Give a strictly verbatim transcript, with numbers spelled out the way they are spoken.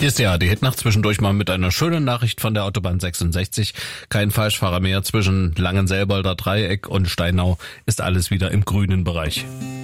Hier ist ja die Hitnacht, zwischendurch mal mit einer schönen Nachricht von der Autobahn sechsundsechzig. Kein Falschfahrer mehr zwischen Langenselbolder Dreieck und Steinau, ist alles wieder im grünen Bereich.